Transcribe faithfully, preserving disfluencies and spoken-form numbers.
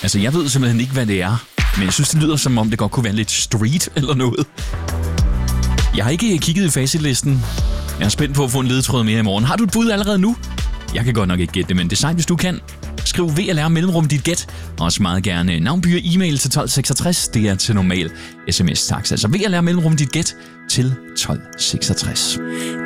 Altså, jeg ved simpelthen ikke, hvad det er. Men jeg synes, det lyder som om, det godt kunne være lidt street eller noget. Jeg har ikke kigget i facitlisten. Jeg er spændt på at få en ledetråd mere i morgen. Har du et bud allerede nu? Jeg kan godt nok ikke gætte det, men det er sejt, hvis du kan. Skriv V L R mellemrum dit gæt. Og også meget gerne navnby og e-mail til tolv seksogtres. Det er til normal sms-taks. Altså V L R mellemrum dit gæt til tolv seksogtres.